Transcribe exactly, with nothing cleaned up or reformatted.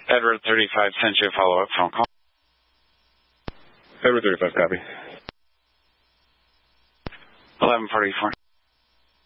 Edward thirty-five sent you a follow-up phone call. Edward thirty-five, copy. eleven forty-four.